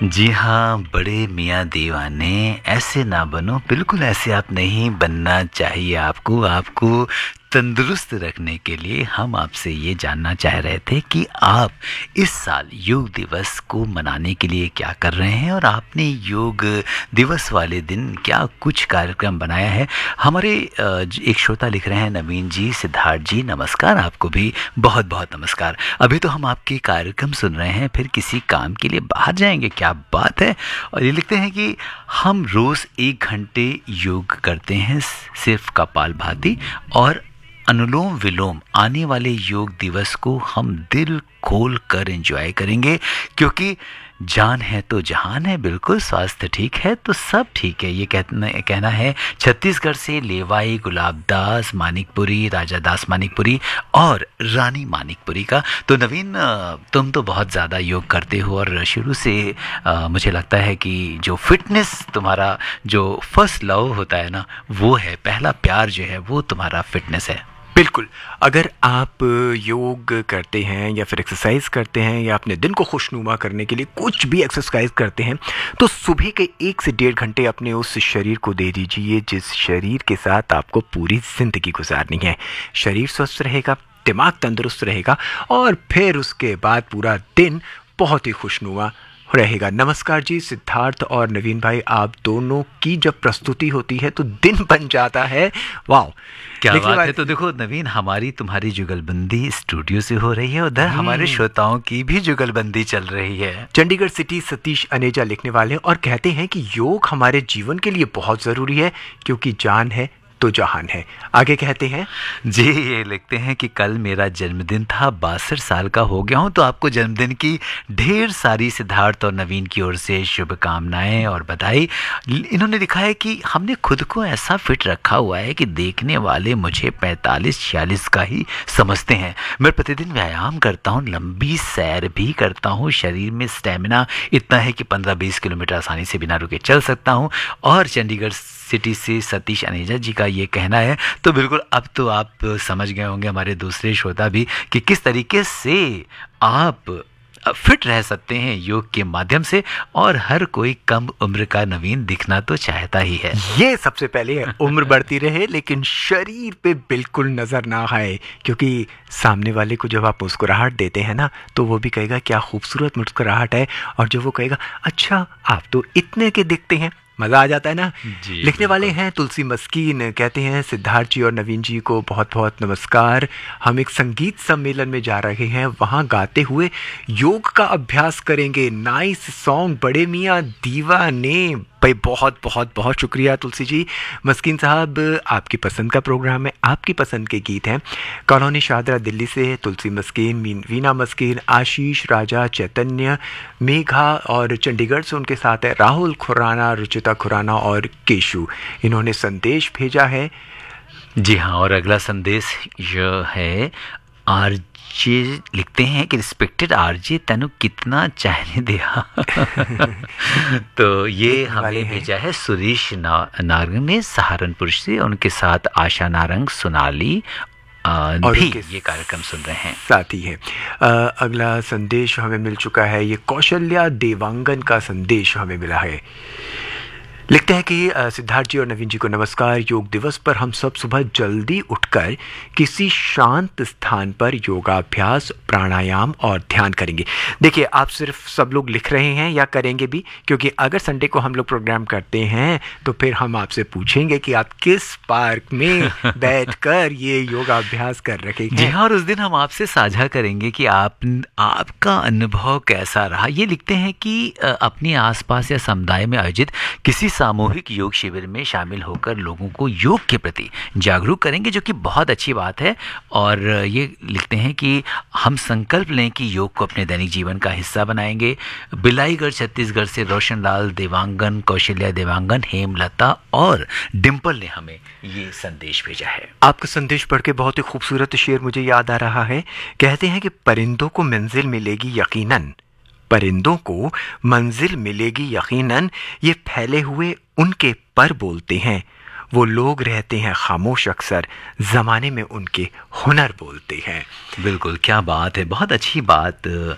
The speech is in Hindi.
जी हाँ, बड़े मियाँ दीवाने ऐसे ना बनो, बिल्कुल ऐसे आप नहीं बनना चाहिए आपको। आपको तंदुरुस्त रखने के लिए हम आपसे ये जानना चाह रहे थे कि आप इस साल योग दिवस को मनाने के लिए क्या कर रहे हैं और आपने योग दिवस वाले दिन क्या कुछ कार्यक्रम बनाया है। हमारे एक श्रोता लिख रहे हैं, नवीन जी, सिद्धार्थ जी, नमस्कार। आपको भी बहुत बहुत नमस्कार। अभी तो हम आपके कार्यक्रम सुन रहे हैं, फिर किसी काम के लिए बाहर जाएंगे, क्या बात है। और ये लिखते हैं कि हम रोज़ 1 घंटे योग करते हैं, सिर्फ कपालभाति और अनुलोम विलोम। आने वाले योग दिवस को हम दिल खोल कर एंजॉय करेंगे, क्योंकि जान है तो जहान है। बिल्कुल, स्वास्थ्य ठीक है तो सब ठीक है, ये कहना है छत्तीसगढ़ से लेवाई गुलाब दास मानिकपुरी, राजा दास मानिकपुरी और रानी मानिकपुरी का। तो नवीन, तुम तो बहुत ज़्यादा योग करते हो और शुरू से मुझे लगता है कि जो फिटनेस तुम्हारा जो फर्स्ट लव होता है ना, वो है, पहला प्यार जो है वो तुम्हारा फिटनेस है। बिल्कुल। अगर आप योग करते हैं या फिर एक्सरसाइज करते हैं या अपने दिन को खुशनुमा करने के लिए कुछ भी एक्सरसाइज करते हैं, तो सुबह के 1 से 1.5 घंटे अपने उस शरीर को दे दीजिए जिस शरीर के साथ आपको पूरी ज़िंदगी गुजारनी है। शरीर स्वस्थ रहेगा, दिमाग तंदुरुस्त रहेगा और फिर उसके बाद पूरा दिन बहुत ही खुशनुमा रहेगा। नमस्कार जी, सिद्धार्थ और नवीन भाई, आप दोनों की जब प्रस्तुति होती है तो दिन बन जाता है। वाह, क्या बात है। तो देखो नवीन, हमारी तुम्हारी जुगलबंदी स्टूडियो से हो रही है, उधर हमारे श्रोताओं की भी जुगलबंदी चल रही है। चंडीगढ़ सिटी सतीश अनेजा लिखने वाले और कहते हैं कि योग हमारे जीवन के लिए बहुत ज़रूरी है, क्योंकि जान है तो जहान है। आगे कहते हैं जी, ये लिखते हैं कि कल मेरा जन्मदिन था, 62 साल का हो गया हूँ, तो आपको जन्मदिन की ढेर सारी सिद्धार्थ और नवीन की ओर से शुभकामनाएं और बधाई। इन्होंने लिखा है कि हमने खुद को ऐसा फिट रखा हुआ है कि देखने वाले मुझे 45-46 का ही समझते हैं। मैं प्रतिदिन व्यायाम करता हूँ, लंबी सैर भी करता हूँ। शरीर में स्टेमिना इतना है कि 15-20 किलोमीटर आसानी से बिना रुके चल सकता हूँ। और चंडीगढ़ सिटी से सतीश अनेजा जी का ये कहना है। तो बिल्कुल, अब तो आप समझ गए होंगे, हमारे दूसरे श्रोता भी, कि किस तरीके से आप फिट रह सकते हैं योग के माध्यम से। और हर कोई कम उम्र का नवीन दिखना तो चाहता ही है। ये सबसे पहले है, उम्र बढ़ती रहे लेकिन शरीर पे बिल्कुल नजर ना आए, क्योंकि सामने वाले को जब आप मुस्कुराहट देते हैं ना, तो वो भी कहेगा क्या खूबसूरत मुस्कुराहट है, और जो वो कहेगा अच्छा आप तो इतने के दिखते हैं, मज़ा आ जाता है ना। लिखने वाले हैं तुलसी मस्कीन, कहते हैं सिद्धार्थ जी और नवीन जी को बहुत बहुत नमस्कार। हम एक संगीत सम्मेलन में जा रहे हैं, वहाँ गाते हुए योग का अभ्यास करेंगे। नाइस सॉन्ग बड़े मियाँ दीवाने। भाई बहुत बहुत बहुत शुक्रिया तुलसी जी। मस्कीन साहब, आपकी पसंद का प्रोग्राम है, आपकी पसंद के गीत हैं। कॉलोनी शाहदरा दिल्ली से तुलसी मस्कीन, वीना मस्कीन, आशीष, राजा, चैतन्य, मेघा और चंडीगढ़ से उनके साथ है राहुल खुराना, रुचिता खुराना और केशु। इन्होंने संदेश भेजा है। जी हाँ, और अगला संदेश जो है आरजे लिखते हैं कि रिस्पेक्टेड आरजे तनु कितना चाहने दिया। तो ये हमें भेजा है सुरेश नारंग ने सहारनपुर से, उनके साथ आशा नारंग, सोनाली और भी ये कार्यक्रम सुन रहे हैं, साथी हैं। अगला संदेश हमें मिल चुका है, ये कौशल्या देवांगन का संदेश हमें मिला है। लिखते हैं कि सिद्धार्थ जी और नवीन जी को नमस्कार। योग दिवस पर हम सब सुबह जल्दी उठकर किसी शांत स्थान पर योगाभ्यास, प्राणायाम और ध्यान करेंगे। देखिए, आप सिर्फ सब लोग लिख रहे हैं या करेंगे भी, क्योंकि अगर संडे को हम लोग प्रोग्राम करते हैं तो फिर हम आपसे पूछेंगे कि आप किस पार्क में बैठकर ये योगाभ्यास कर रहे हैं। जी हाँ, और उस दिन हम आपसे साझा करेंगे कि आपका अनुभव कैसा रहा। ये लिखते हैं कि अपने आसपास या समुदाय में आयोजित किसी सामूहिक योग शिविर में शामिल होकर लोगों को योग के प्रति जागरूक करेंगे, जो कि बहुत अच्छी बात है। और ये लिखते हैं कि हम संकल्प लें कि योग को अपने दैनिक जीवन का हिस्सा बनाएंगे। बिलाईगढ़ छत्तीसगढ़ से रोशनलाल देवांगन, कौशल्या देवांगन, हेमलता और डिम्पल ने हमें ये संदेश भेजा है। आपका संदेश पढ़ के बहुत ही खूबसूरत शेर मुझे याद आ रहा है। कहते हैं कि परिंदों को मंजिल मिलेगी यकीनन, परिंदों को मंजिल मिलेगी यकीनन, ये फैले हुए उनके पर बोलते हैं। वो लोग रहते हैं खामोश, अक्सर ज़माने में उनके हुनर बोलते हैं। बिल्कुल, क्या बात है, बहुत अच्छी बात